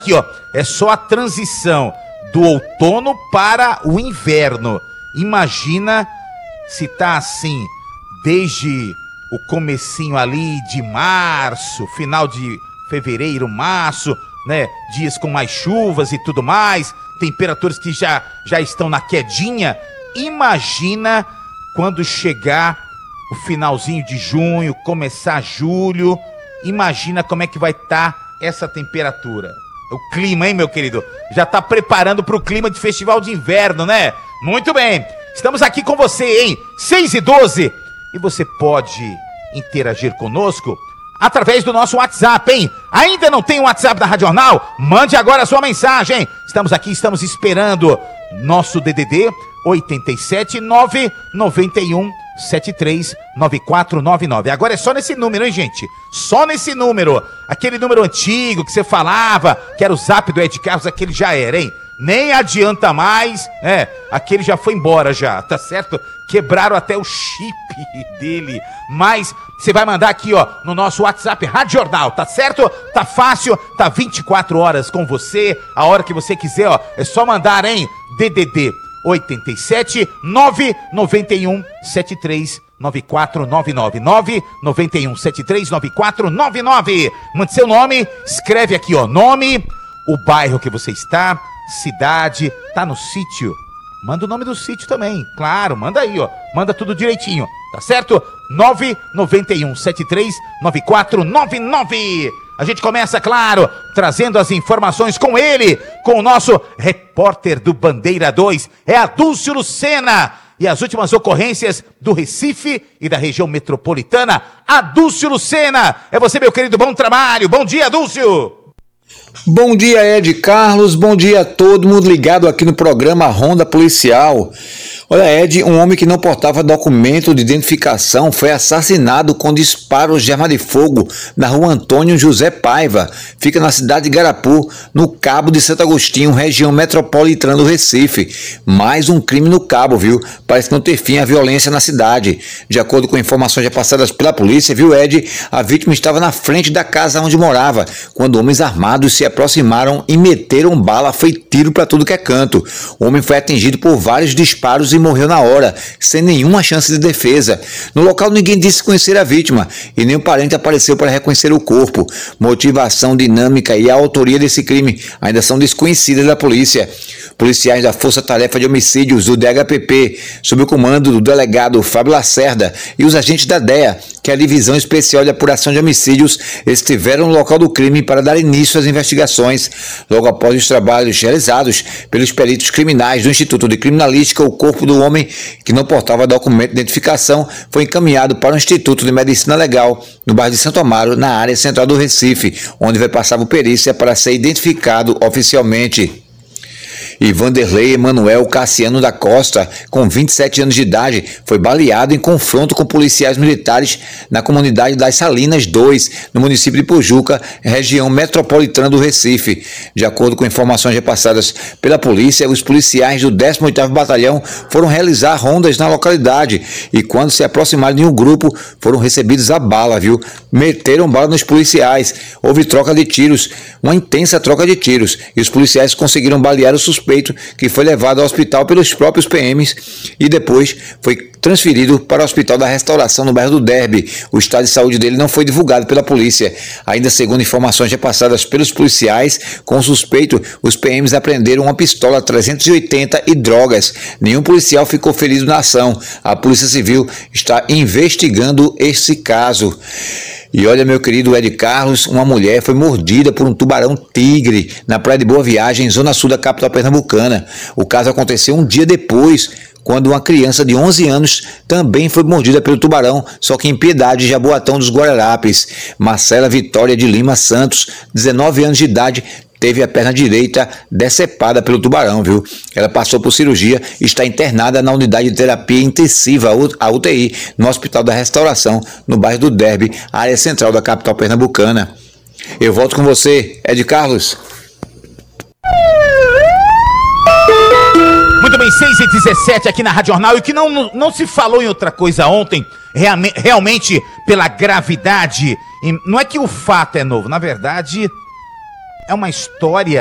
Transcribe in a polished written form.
Aqui, ó, é só a transição do outono para o inverno. Imagina se tá assim desde o comecinho ali de março, final de fevereiro, março, né? Dias com mais chuvas e tudo mais, temperaturas que já estão na quedinha. Imagina quando chegar o finalzinho de junho, começar julho. Imagina como é que vai estar essa temperatura. O clima, hein, meu querido? Já tá preparando pro clima de festival de inverno, né? Muito bem. Estamos aqui com você, hein? 6h12. E você pode interagir conosco através do nosso WhatsApp, hein? Ainda não tem o WhatsApp da Rádio Jornal? Mande agora a sua mensagem. Estamos aqui, estamos esperando nosso DDD 87991739499. Agora é só nesse número, hein, gente? Só nesse número. Aquele número antigo que você falava, que era o Zap do Ed Carlos, aquele já era, hein? Nem adianta mais. Aquele já foi embora já, tá certo? Quebraram até o chip dele. Mas você vai mandar aqui, ó, no nosso WhatsApp Rádio Jornal, tá certo? Tá fácil, tá 24 horas com você, a hora que você quiser, ó. É só mandar, hein? DDD 87 991 73 9499 991 73 9499. Mande seu nome, escreve aqui, ó, nome, o bairro que você está, cidade, tá no sítio. Manda o nome do sítio também, claro, manda aí, ó. Manda tudo direitinho, tá certo? 991 73 9499. A gente começa, claro, trazendo as informações com ele, com o nosso repórter do Bandeira 2, é Adúlcio Lucena. E as últimas ocorrências do Recife e da região metropolitana. Adúlcio Lucena, é você, meu querido, bom trabalho. Bom dia, Adúlcio. Bom dia, Ed Carlos, bom dia a todo mundo ligado aqui no programa Ronda Policial. Olha, Ed, um homem que não portava documento de identificação foi assassinado com disparos de arma de fogo na rua Antônio José Paiva, fica na cidade de Garapu, no Cabo de Santo Agostinho, região metropolitana do Recife. Mais um crime no Cabo, viu? Parece não ter fim a violência na cidade. De acordo com informações já passadas pela polícia, viu, Ed, a vítima estava na frente da casa onde morava, quando homens armados se aproximaram e meteram bala, foi tiro para tudo que é canto. O homem foi atingido por vários disparos e morreu na hora, sem nenhuma chance de defesa. No local ninguém disse conhecer a vítima e nem o parente apareceu para reconhecer o corpo. Motivação, dinâmica e a autoria desse crime ainda são desconhecidas da polícia. Policiais da Força Tarefa de Homicídios do DHPP, sob o comando do delegado Fábio Lacerda, e os agentes da DEA, que é a Divisão Especial de Apuração de Homicídios, estiveram no local do crime para dar início às investigações. Logo após os trabalhos realizados pelos peritos criminais do Instituto de Criminalística, o corpo do homem, que não portava documento de identificação, foi encaminhado para o Instituto de Medicina Legal, no bairro de Santo Amaro, na área central do Recife, onde vai passar por perícia para ser identificado oficialmente. E Vanderlei Emanuel Cassiano da Costa, com 27 anos de idade, foi baleado em confronto com policiais militares na comunidade das Salinas 2, no município de Pujuca, região metropolitana do Recife. De acordo com informações repassadas pela polícia, os policiais do 18º Batalhão foram realizar rondas na localidade e, quando se aproximaram de um grupo, foram recebidos a bala, viu? Meteram bala nos policiais. Houve troca de tiros, uma intensa troca de tiros, e os policiais conseguiram balear o suspeito, que foi levado ao hospital pelos próprios PMs e depois foi transferido para o Hospital da Restauração no bairro do Derby. O estado de saúde dele não foi divulgado pela polícia. Ainda segundo informações repassadas pelos policiais, com o suspeito, os PMs apreenderam uma pistola 380 e drogas. Nenhum policial ficou ferido na ação. A Polícia Civil está investigando esse caso. E olha, meu querido Ed Carlos, uma mulher foi mordida por um tubarão-tigre na Praia de Boa Viagem, zona sul da capital pernambucana. O caso aconteceu um dia depois, quando uma criança de 11 anos também foi mordida pelo tubarão, só que em Piedade, Jaboatão dos Guararapes. Marcela Vitória de Lima Santos, 19 anos de idade, teve a perna direita decepada pelo tubarão, viu? Ela passou por cirurgia e está internada na unidade de terapia intensiva, a UTI, no Hospital da Restauração, no bairro do Derby, área central da capital pernambucana. Eu volto com você, Ed Carlos. Muito bem, 6h17 aqui na Rádio Jornal, e que não se falou em outra coisa ontem, realmente pela gravidade, não é que o fato é novo, na verdade é uma história